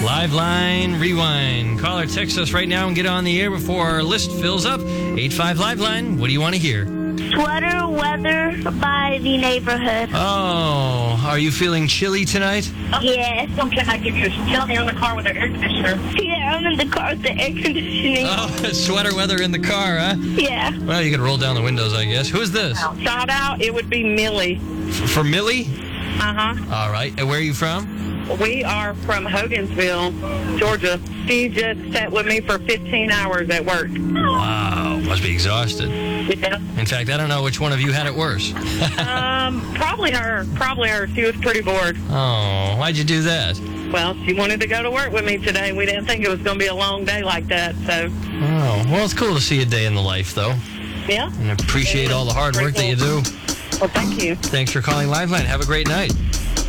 Live Line Rewind. Call or text us right now and get on the air before our list fills up. 85 Live Line. What do you want to hear? Sweater weather by the neighborhood. Oh, are you feeling chilly tonight? Yes. Can I give you a chill? You're in the car with the air conditioner. Yeah, I'm in the car with the air conditioning. Oh, sweater weather in the car, huh? Yeah. Well, you can roll down the windows, I guess. Who is this? Shout out, it would be Millie. For Millie? Uh-huh. All right. And where are you from? We are from Hogansville, Georgia. She just sat with me for 15 hours at work. Wow, must be exhausted. Yeah. In fact, I don't know which one of you had it worse. Probably her. She was pretty bored. Oh, why'd you do that? Well, she wanted to go to work with me today. We didn't think it was going to be a long day like that, so. Oh, well, it's cool to see a day in the life, though. Yeah. And appreciate all the hard work that you do. Well, thank you. Thanks for calling Liveline. Have a great night.